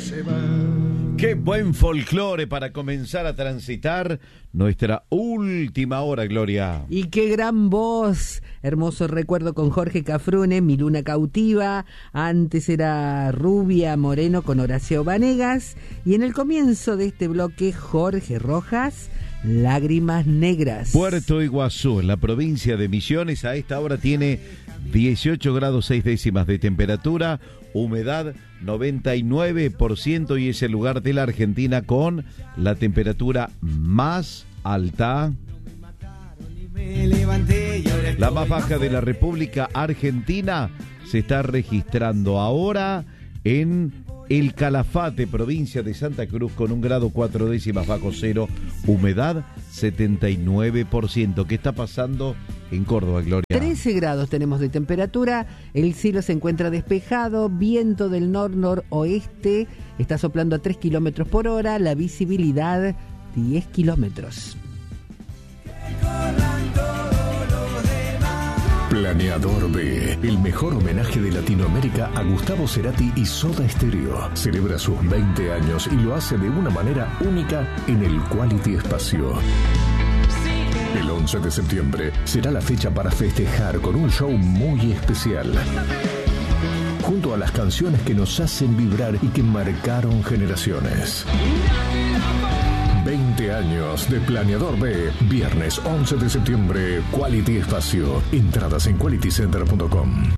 se va. Qué buen folclore para comenzar a transitar nuestra última hora, Gloria. Y qué gran voz. Hermoso recuerdo con Jorge Cafrune, Mi Luna Cautiva. Antes era Rubia Moreno con Horacio Vanegas. Y en el comienzo de este bloque, Jorge Rojas, Lágrimas Negras. Puerto Iguazú, en la provincia de Misiones, a esta hora tiene 18 grados 6 décimas de temperatura, humedad 99% y es el lugar de la Argentina con la temperatura más alta. La más baja de la República Argentina se está registrando ahora en El Calafate, provincia de Santa Cruz, con 1 grado 4 décimas bajo cero, humedad 79%. ¿Qué está pasando en Córdoba, Gloria? 13 grados tenemos de temperatura, el cielo se encuentra despejado, viento del nor-noroeste, está soplando a 3 kilómetros por hora, la visibilidad 10 kilómetros. Planeador B, el mejor homenaje de Latinoamérica a Gustavo Cerati y Soda Stereo. Celebra sus 20 años y lo hace de una manera única en el Quality Espacio. El 11 de septiembre será la fecha para festejar con un show muy especial. Junto a las canciones que nos hacen vibrar y que marcaron generaciones. 20 años de Planeador B, viernes 11 de septiembre, Quality Espacio. Entradas en qualitycenter.com.